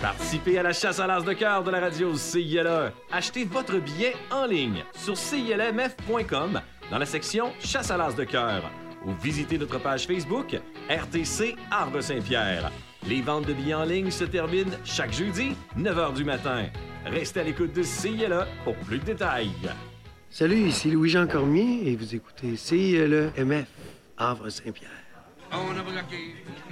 Participez à la chasse à l'as de cœur de la radio CILA. Achetez votre billet en ligne sur CILMF.com dans la section Chasse à l'as de cœur ou visitez notre page Facebook RTC Arbre Saint-Pierre. Les ventes de billets en ligne se terminent chaque jeudi, 9h du matin. Restez à l'écoute de CILA pour plus de détails. Salut, ici Louis-Jean Cormier et vous écoutez CILMF Arbre Saint-Pierre. On a